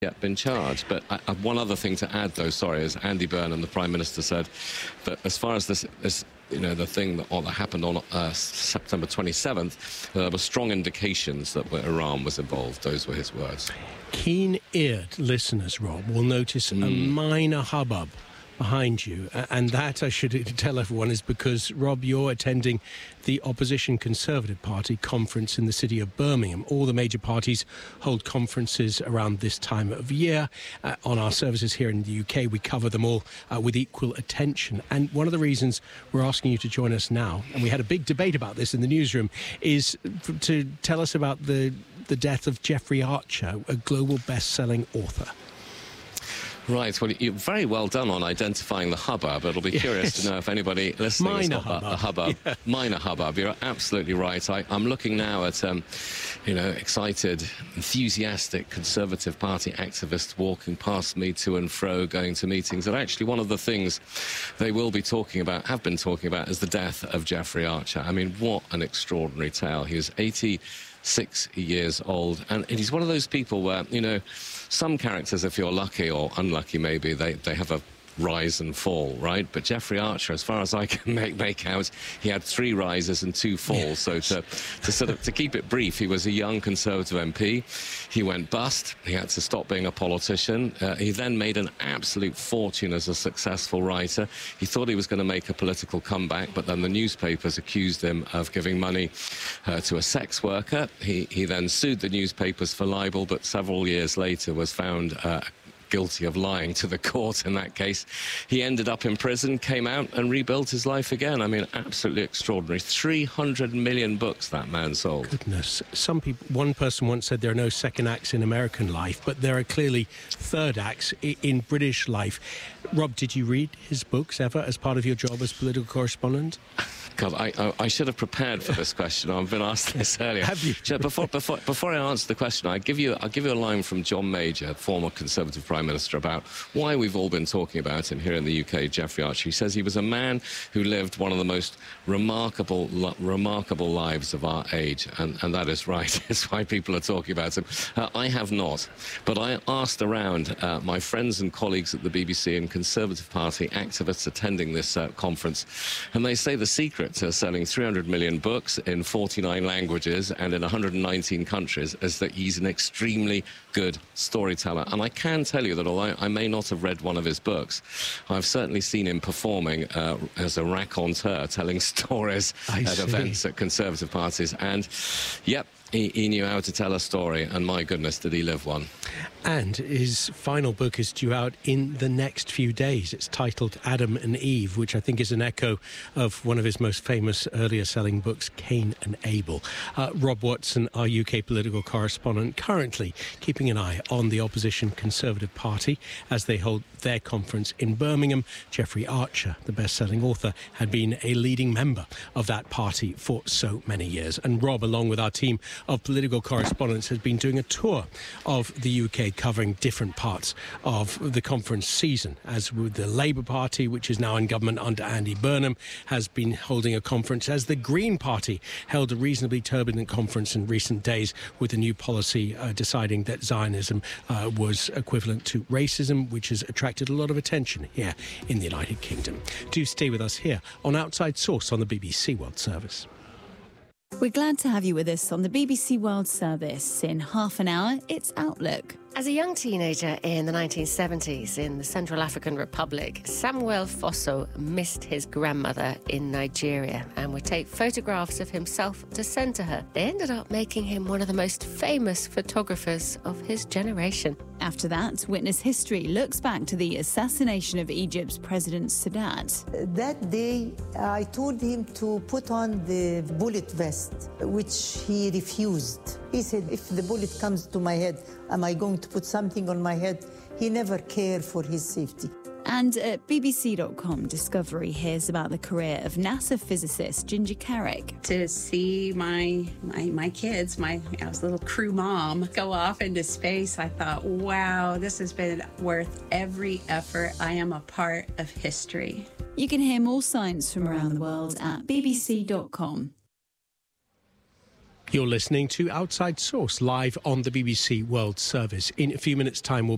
yet been charged. But one other thing to add, though, sorry, is Andy Burnham, the Prime Minister, said that as far as this the thing that happened on September 27th, there were strong indications that Iran was involved. Those were his words. Keen-eared listeners, Rob, will notice a minor hubbub behind you, and that, I should tell everyone, is because, Rob, you're attending the opposition Conservative Party conference in the city of Birmingham. All the major parties hold conferences around this time of year. On our services here in the UK, we cover them all with equal attention. And one of the reasons we're asking you to join us now, and we had a big debate about this in the newsroom, is to tell us about the death of Jeffrey Archer, a global best-selling author. Right, well, you're very well done on identifying the hubbub. It'll be curious to know if anybody listening has got the hubbub. Yeah. Minor hubbub, you're absolutely right. I'm looking now at, excited, enthusiastic Conservative Party activists walking past me to and fro, going to meetings. And actually, one of the things they will be talking about, have been talking about, is the death of Jeffrey Archer. I mean, what an extraordinary tale. He was 86 years old, and he's one of those people where, some characters, if you're lucky or unlucky maybe, they have a rise and fall, right? But Jeffrey Archer, as far as I can make out, he had 3 rises and 2 falls. Yeah. So to keep it brief, he was a young Conservative MP. He went bust. He had to stop being a politician. He then made an absolute fortune as a successful writer. He thought he was going to make a political comeback, but then the newspapers accused him of giving money to a sex worker. He then sued the newspapers for libel, but several years later was found guilty of lying to the court in that case. He ended up in prison, came out and rebuilt his life again. I mean, absolutely extraordinary. 300 million books that man sold. Goodness. One person once said there are no second acts in American life, but there are clearly third acts in British life. Rob, did you read his books ever as part of your job as political correspondent? God, I should have prepared for this question. I've been asked this earlier. Have you? Before I answer the question, I'll give you a line from John Major, former Conservative Prime Minister, about why we've all been talking about him here in the UK, Jeffrey Archer. He says he was a man who lived one of the most remarkable lives of our age, and that is right. It's why people are talking about him. I have not, but I asked around my friends and colleagues at the BBC and Conservative Party activists attending this conference, and they say the secret to selling 300 million books in 49 languages and in 119 countries is that he's an extremely good storyteller. And I can tell you that although I may not have read one of his books, I've certainly seen him performing as a raconteur, telling stories at events at Conservative parties. And, yep, he knew how to tell a story, and my goodness, did he live one. And his final book is due out in the next few days. It's titled Adam and Eve, which I think is an echo of one of his most famous earlier selling books, Cain and Abel. Rob Watson, our UK political correspondent, currently keeping an eye on the opposition Conservative Party as they hold their conference in Birmingham. Jeffrey Archer, the best-selling author, had been a leading member of that party for so many years. And Rob, along with our team of political correspondents, has been doing a tour of the UK, covering different parts of the conference season, as with the Labour Party, which is now in government under Andy Burnham, has been holding a conference, as the Green Party held a reasonably turbulent conference in recent days with a new policy deciding that Zionism was equivalent to racism, which has attracted a lot of attention here in the United Kingdom. Do stay with us here on Outside Source on the BBC World Service. We're glad to have you with us on the BBC World Service. In half an hour, it's Outlook. As a young teenager in the 1970s in the Central African Republic, Samuel Fosso missed his grandmother in Nigeria and would take photographs of himself to send to her. They ended up making him one of the most famous photographers of his generation. After that, Witness History looks back to the assassination of Egypt's President Sadat. That day, I told him to put on the bullet vest, which he refused. He said, if the bullet comes to my head, am I going to put something on my head? He never cared for his safety. And at BBC.com, Discovery hears about the career of NASA physicist Ginger Carrick. To see my kids, I was a little crew mom, go off into space, I thought, wow, this has been worth every effort. I am a part of history. You can hear more science from around the world at BBC.com. You're listening to Outside Source live on the BBC World Service. In a few minutes' time, we'll